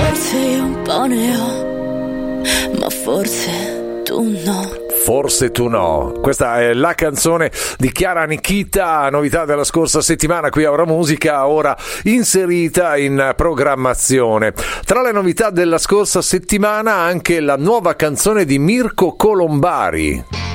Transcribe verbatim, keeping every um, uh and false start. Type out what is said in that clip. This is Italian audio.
Forse io un po' ne ho, ma forse tu no. Forse tu no. Questa è la canzone di Chiara Nikita, novità della scorsa settimana qui a Ora Musica, ora inserita in programmazione. Tra le novità della scorsa settimana anche la nuova canzone di Mirko Colombari.